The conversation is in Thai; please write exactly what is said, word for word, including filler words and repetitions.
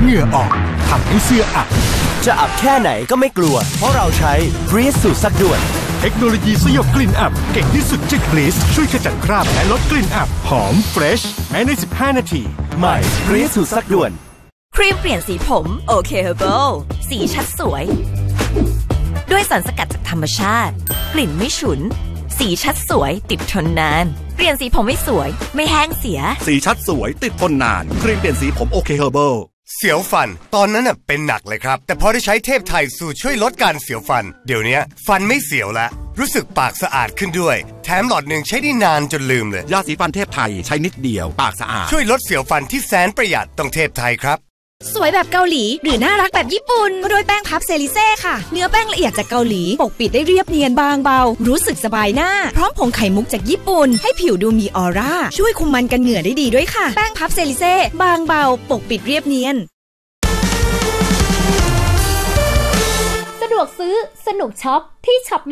เหงื่อออกทำให้เสื้ออับจะอับแค่ไหนก็ไม่กลัวเพราะเราใช้ Breeze สูตรซักด่วนเทคโนโลยีสยบกลิ่นอับเก่งที่สุดจาก Breeze ช่วยขจัดคราบและลดกลิ่นอับหอมเฟรชแม้ในสิบห้านาทีใหม่ Breeze สูตรซักด่วนครีมเปลี่ยนสีผมโอเคเฮอร์เบิลสีชัดสวยด้วยสารสกัดจากธรรมชาติกลิ่นไม่ฉุนสีชัดสวยติดทนนานเปลี่ยนสีผมไม่สวยไม่แห้งเสียสีชัดสวยติดทนนานครีมเปลี่ยนสีผมโอเคเฮอร์เบิลเสียวฟันตอนนั้นน่ะเป็นหนักเลยครับแต่พอได้ใช้เทพไทยสูตรช่วยลดการเสียวฟันเดี๋ยวนี้ฟันไม่เสียวแล้วรู้สึกปากสะอาดขึ้นด้วยแถมหลอดหนึ่งใช้ได้นานจนลืมเลยยาสีฟันเทพไทยใช้นิดเดียวปากสะอาดช่วยลดเสียวฟันที่แสนประหยัดต้องเทพไทยครับสวยแบบเกาหลีหรือน่ารักแบบญี่ปุ่นก็ด้วยแป้งพับเซริเซ่ค่ะเนื้อแป้งละเอียดจากเกาหลีปกปิดได้เรียบเนียนบางเบารู้สึกสบายหน้าพร้อมผงไข่มุกจากญี่ปุ่นให้ผิวดูมีออร่าช่วยคุมมันกันเหงื่อได้ดีด้วยค่ะแป้งพับเซริเซ่บางเบาปกปิดเรียบเนียนสะดวกซื้อสนุกช็อปที่ช็อป